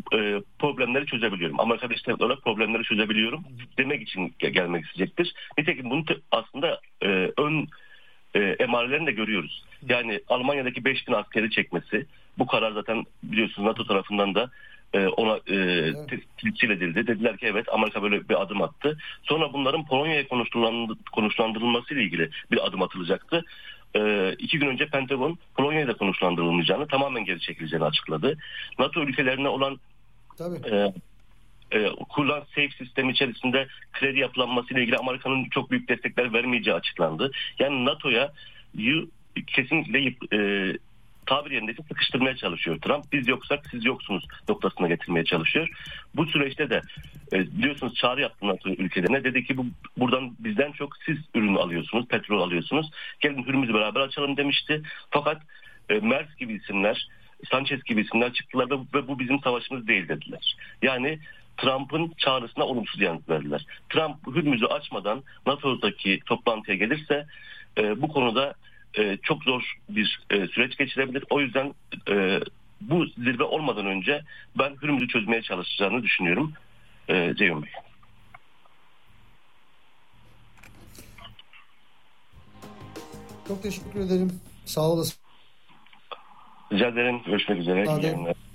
problemleri çözebiliyorum. Amerika Birleşik Devletleri olarak problemleri çözebiliyorum demek için gelmek isteyecektir. Nitekim bunu aslında ön emarelerini de görüyoruz. Yani Almanya'daki 5.000 askeri çekmesi, bu karar zaten biliyorsunuz NATO tarafından da ona tescil edildi. Dediler ki evet, Amerika böyle bir adım attı. Sonra bunların Polonya'ya konuşlandırılması ile ilgili bir adım atılacaktı. 2 gün önce Pentagon Polonya'da konuşlandırılmayacağını, tamamen geri çekileceğini açıkladı. NATO ülkelerine olan kurulan SAFE sistemi içerisinde kredi yapılanması ile ilgili Amerika'nın çok büyük destekler vermeyeceği açıklandı. Yani NATO'ya kesinlikle tabir yerindeyse sıkıştırmaya çalışıyor Trump. Biz yoksak siz yoksunuz noktasına getirmeye çalışıyor. Bu süreçte de biliyorsunuz çağrı yaptı NATO ülkelerine. Dedi ki buradan bizden çok siz ürün alıyorsunuz, petrol alıyorsunuz. Gelin Hürmüz'ü beraber açalım demişti. Fakat Merz gibi isimler, Sanchez gibi isimler çıktılar ve bu bizim savaşımız değil dediler. Yani Trump'ın çağrısına olumsuz yanıt verdiler. Trump Hürmüz'ü açmadan NATO'daki toplantıya gelirse bu konuda çok zor bir süreç geçirebilir. O yüzden bu zirve olmadan önce ben Hürmüz'ü çözmeye çalışacağını düşünüyorum Ceyhun Bey. Çok teşekkür ederim. Sağ olasın. Rica ederim. Görüşmek üzere.